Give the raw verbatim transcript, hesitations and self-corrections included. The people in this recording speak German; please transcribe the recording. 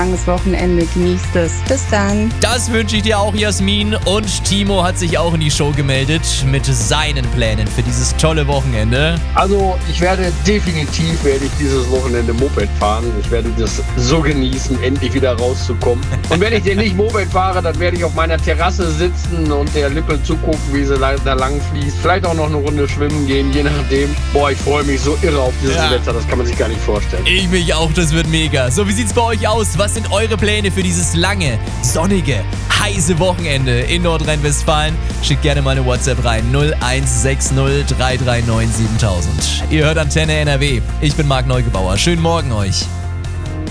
langes Wochenende. Genießt es. Bis dann. Das wünsche ich dir auch, Jasmin. Und Timo hat sich auch in die Show gemeldet mit seinen Plänen für dieses tolle Wochenende. Also ich werde definitiv, werde ich dieses Wochenende Moped fahren. Ich werde das so genießen, endlich wieder rauszukommen. Und wenn ich denn nicht Moped fahre, dann werde ich auf meiner Terrasse sitzen und der Lippe zugucken, wie sie da lang fließt. Vielleicht auch noch eine Runde schwimmen gehen, je nachdem. Boah, ich freue mich so irre auf dieses Ja. Wetter, das kann man sich gar nicht vorstellen. Ich mich auch, das wird mega. So, wie sieht's bei euch aus? Was sind eure Pläne für dieses lange, sonnige, heiße Wochenende in Nordrhein-Westfalen? Schickt gerne mal eine WhatsApp rein. null eins sechs null drei drei neun siebentausend. Ihr hört Antenne N R W. Ich bin Marc Neugebauer. Schönen Morgen euch.